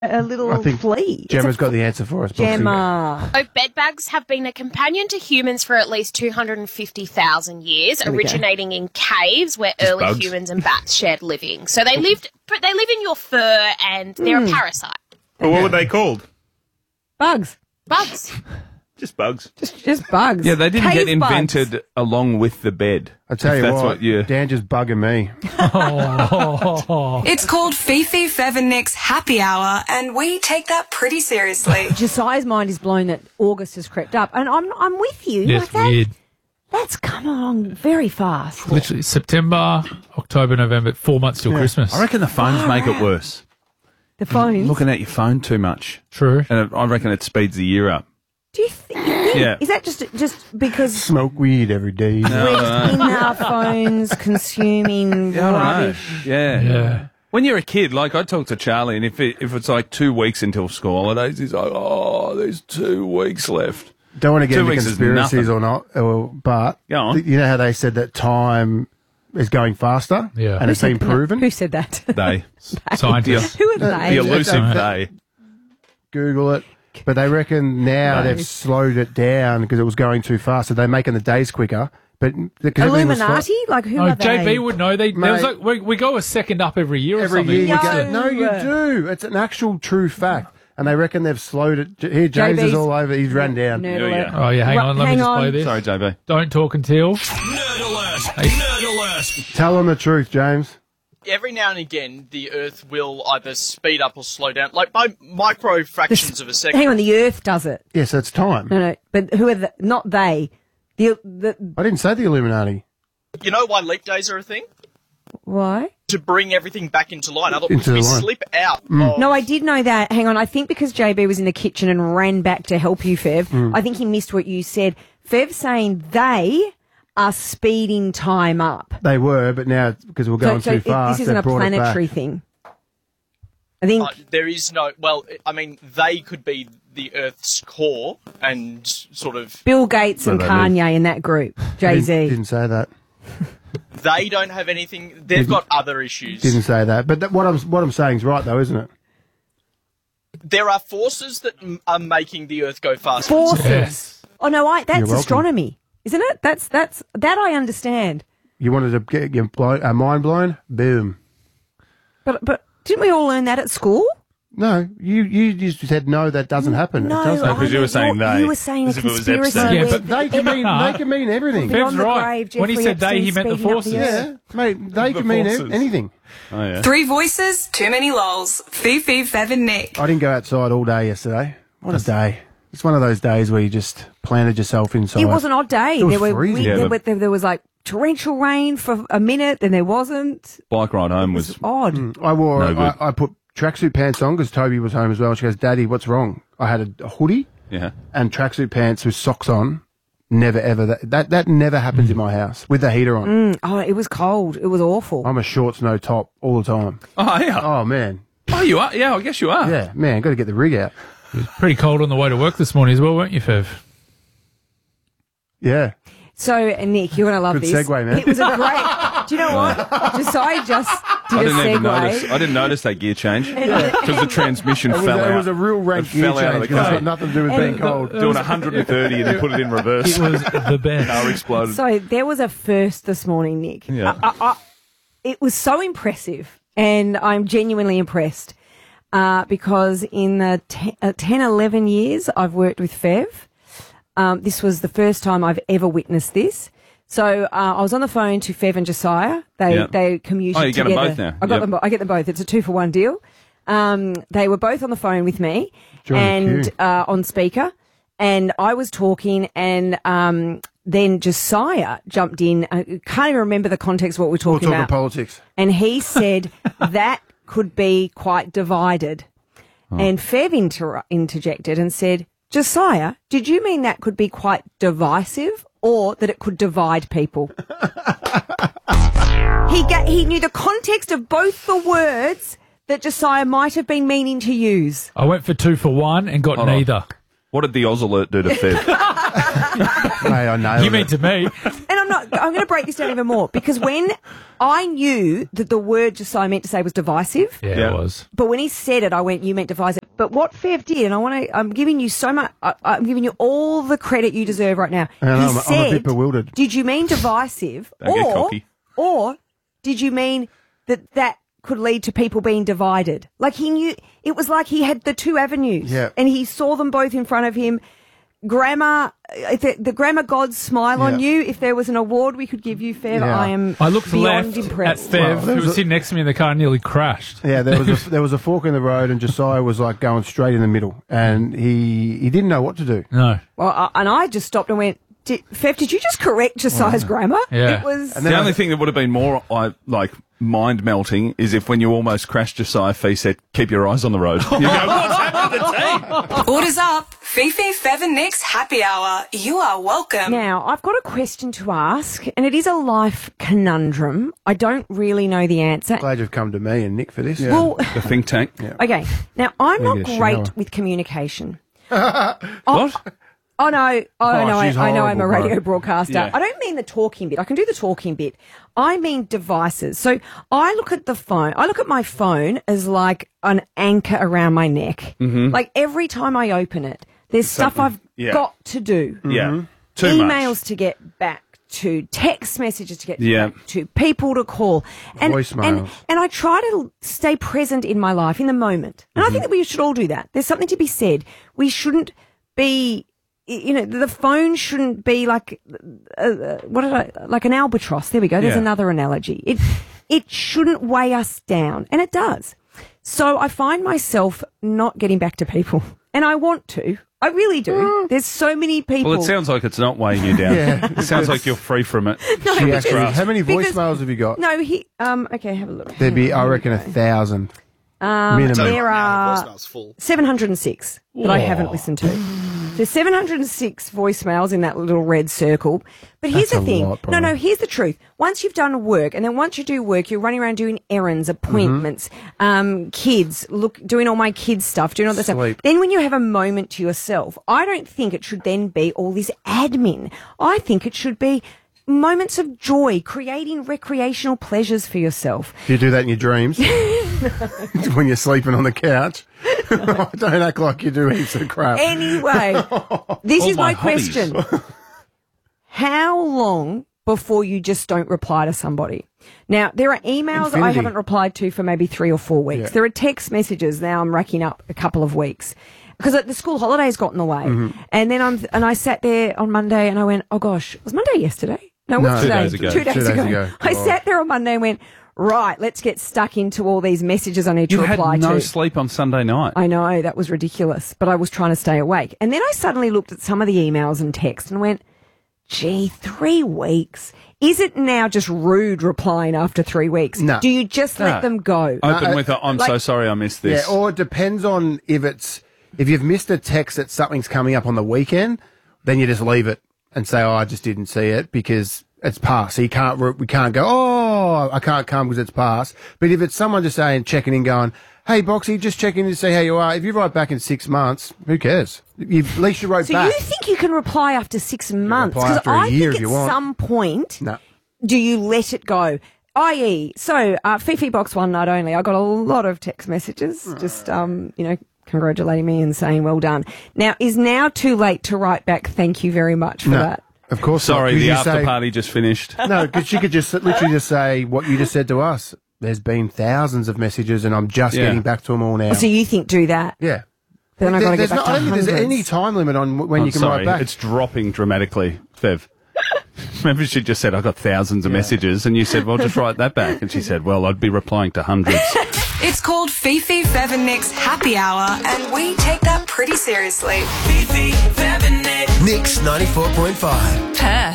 a little flea. Gemma's got the answer for us. Gemma. So bedbugs have been a companion to humans for at least 250,000 years, originating in caves where early humans and bats shared living. So they live in your fur and they're a parasite. Well, what were they called? Bugs. Bugs. Just bugs. Just bugs. Yeah, they didn't Cave get invented bugs. along with the bed. I tell you that's what, Dan just bugging me. It's called Fifi, Fev and Nick's Happy Hour, and we take that pretty seriously. Josiah's mind is blown that August has crept up, and I'm with you. It's weird. That's come along very fast. Literally September, October, November, 4 months till Christmas. I reckon the phones make it worse. The phones? Looking at your phone too much. True. And I reckon it speeds the year up. Do you think? Yeah. Is that just because Smoke weed every day. we're in our phones consuming rubbish? Yeah. When you're a kid, like I talk to Charlie, and if it's like 2 weeks until school holidays, he's like, "Oh, there's 2 weeks left." Don't want to get 2 into weeks is conspiracies nothing. or not, but Go on. you know how they said that time is going faster? Yeah. And it's been proven? Who said that? They. Scientists. Who are they? The elusive they. Google it. But they reckon now they've slowed it down because it was going too fast, so they're making the days quicker. But Illuminati? Like who are they? JB would know. There was like, we go a second up every year or Every something. year you What's go, the- no, you do. It's an actual true fact. And they reckon they've slowed it. Here, James is JB's all over. He's run down. Nerd Yeah, alert. yeah. Oh, yeah, hang on. Let me hang just on. play this. Sorry, JB. Don't talk until... Nerd alert! Nerd alert! Tell them the truth, James. Every now and again, the Earth will either speed up or slow down, like by micro fractions of a second. Hang on, the Earth does it. Yes, it's time. No, but who are not they? The I didn't say the Illuminati. You know why leap days are a thing? why? To bring everything back into line. Otherwise, Into we the line. slip out. No, I did know that. Hang on, I think because JB was in the kitchen and ran back to help you, Fev, I think he missed what you said. Fev saying they are speeding time up. They were, but now because we're going too fast, this isn't they a brought it planetary back. thing. I think There is no. Well, I mean, they could be the Earth's core and sort of. Bill Gates and Where they Kanye in that group, Jay-Z. Didn't say that. They don't have anything. They've got other issues. Didn't say that. But what I'm saying is right, though, isn't it? There are forces that are making the Earth go faster. Forces. Yes. Oh no, You're that's welcome. astronomy, isn't it? That's that I understand. You wanted to get your mind blown? Boom. But didn't we all learn that at school? No, you just said no. That doesn't happen. No, it doesn't. I because you were saying meant they. You were saying a As if it was conspiracy. Epstein. Yeah, where but They can mean everything. Beyond Fev's the right. grave, When he Jeffrey said they, he Epstein's meant the speeding up forces. Earth. Yeah, mate. They can mean forces. anything. Oh, yeah. 3 voices, too many lols. Fifi, Fev and Nick. I didn't go outside all day yesterday. What a day! It's one of those days where you just planted yourself inside. It was an odd day. It was there were freezing. Yeah, there was like torrential rain for a minute, then there wasn't. Bike ride home It was was odd. I wore. No good. I put tracksuit pants on because Toby was home as well. She goes, "Daddy, what's wrong?" I had a hoodie yeah. and tracksuit pants with socks on. Never ever that never happens in my house with the heater on. Oh, it was cold. It was awful. I'm a shorts no top all the time. Oh, yeah. Oh man, Oh, you are? Yeah, I guess you are. yeah, man, got to get the rig out. It was pretty cold on the way to work this morning as well, weren't you, Fev? Yeah, So, Nick, you're going to love Good this. segue, man. It was a great... Do you know what? Josiah just did I a didn't even notice. segue. I didn't notice that gear change because the transmission fell out. it was a real rank It gear fell out of change the because it's car. got nothing to do with being cold. Doing 130 and then put it in reverse. It was the best. Car exploded. So, there was a first this morning, Nick. Yeah. It was so impressive, and I'm genuinely impressed because in the 10, 11 years I've worked with Fev, this was the first time I've ever witnessed this. So I was on the phone to Fev and Josiah. They commuted Oh, you get together. them both now? I got Yep. them. I get them both. It's a 2-for-1 deal. They were both on the phone with me Join the and queue. on speaker, and I was talking, and then Josiah jumped in. I can't even remember the context of what we're We're talking talking about. politics. And he said that could be quite divided. And Fev interjected and said, Josiah, did you mean that could be quite divisive or that it could divide people? He knew the context of both the words that Josiah might have been meaning to use. I went for 2 for 1 and got Hold on. neither. What did the Oz alert do to Fev? Mate, I nailed You it. mean to me? And I'm going to break this down even more because when I knew that the word Josiah meant to say was divisive. Yeah, it was. But when he said it, I went, you meant divisive. But what Fev did, and I'm giving you so much, I'm giving you all the credit you deserve right now. I'm a bit bewildered. Did you mean divisive? Don't get cocky. Or did you mean that could lead to people being divided? Like he knew, it was like he had the two avenues. Yeah. And he saw them both in front of him. Grammar, the grammar gods smile on you. If there was an award we could give you, Fev, I looked beyond left impressed. at Fev, who was sitting next to me in the car, and nearly crashed. Yeah, there was a fork in the road, and Josiah was like going straight in the middle, and he didn't know what to do. No. Well, and I just stopped and went, Fev, did you just correct Josiah's grammar? Yeah. It was. The only thing that would have been more mind melting is if when you almost crashed Josiah, Fee said, "Keep your eyes on the road." You go, "What's happened to the team?" Orders up. Fifi, Fev and Nick's happy hour. You are welcome. Now, I've got a question to ask, and it is a life conundrum. I don't really know the answer. Glad you've come to me and Nick for this. Yeah. Well, the think tank. Yeah. Okay. Now, I'm Maybe not a great shower. with communication. What? Oh, no. she's I know I'm a horrible, radio bro. broadcaster. Yeah. I don't mean the talking bit. I can do the talking bit. I mean devices. So I look at the phone. I look at my phone as like an anchor around my neck. Mm-hmm. Like every time I open it, there's stuff I've got to do. Yeah. Too Emails much. to get back to, text messages to get Yeah. back to, people to call. And, Voicemails. And I try to stay present in my life, in the moment. And I think that we should all do that. There's something to be said. We shouldn't be, the phone shouldn't be like, like an albatross. There we go. There's another analogy. It shouldn't weigh us down. And it does. So I find myself not getting back to people. And I want to. I really do. There's so many people. Well, it sounds like it's not weighing you down. It sounds like you're free from it. No, She because- actually- how many because- voicemails have you got? No, okay, have a look. There'd be, I reckon, 1,000. Minimum. There are Voicemail's full. 706 that I haven't listened to. There's 706 voicemails in that little red circle. But here's That's the a thing. lot, Brian. No, here's the truth. Once you've done work, and then once you do work, you're running around doing errands, appointments, kids, doing all my kids' stuff, doing all this stuff. Sleep. Then when you have a moment to yourself, I don't think it should then be all this admin. I think it should be moments of joy, creating recreational pleasures for yourself. Do you do that in your dreams? When you're sleeping on the couch? Don't act like you do heaps of crap. Anyway, this All is my my hobbies. question. How long before you just don't reply to somebody? Now, there are emails I Infinity. haven't replied to for maybe 3 or 4 weeks. Yeah. There are text messages now I'm racking up a couple of weeks because the school holidays got in the way. Mm-hmm. And then I sat there on Monday and I went, oh gosh, was Monday yesterday? No, what's No, today? 2 days ago. 2 days 2 days ago. ago. I Oh. sat there on Monday and went, right, let's get stuck into all these messages I need to You had reply no to. sleep on Sunday night. I know, that was ridiculous, but I was trying to stay awake. And then I suddenly looked at some of the emails and texts and went, gee, 3 weeks? Is it now just rude replying after 3 weeks? No. Do you just let No. them go? Open with I'm so like- sorry I missed this. Yeah, or it depends on if you've missed a text that something's coming up on the weekend, then you just leave it and say, oh, I just didn't see it because it's past. So we can't go, oh, I can't come because it's past. But if it's someone just saying, checking in going, hey, Boxy, just checking in to see how you are. If you write back in 6 months, who cares? At least you wrote So back. you think you can reply after 6 months? reply after a I year think if at you want. some point, No. do you let it go? I.e., Fifi Box one night only. I got a lot of text messages, just congratulating me and saying well done. Now, is now too late to write back? Thank you very much for No. that. Of course not. Sorry, 'Cause the you after say- party just finished. No, because she could just literally just say what you just said to us. There's been thousands of messages and I'm just Yeah. getting back to them all now. So you think do that? Yeah. Then I've got to get There's back not, I to don't think there's hundreds. any time limit on when I'm you can sorry, write back. it's dropping dramatically, Fev. Remember she just said, I got thousands of messages, and you said, well, just write that back. And she said, well, I'd be replying to hundreds. It's called Fifi, Fev and Nick's happy hour, and we take that pretty seriously. Fifi, Fev and Nick. Nick's 94.5. Perth.